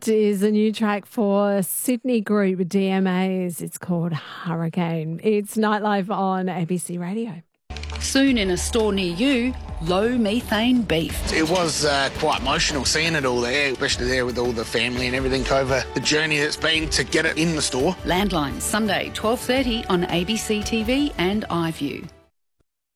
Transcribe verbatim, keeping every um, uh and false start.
That is a new track for Sydney group D M As. It's called Hurricane. It's Nightlife on A B C Radio. Soon in a store near you, low methane beef. It was uh, quite emotional seeing it all there, especially there with all the family and everything over the journey that's been to get it in the store. Landline, Sunday, twelve thirty on A B C T V and iView.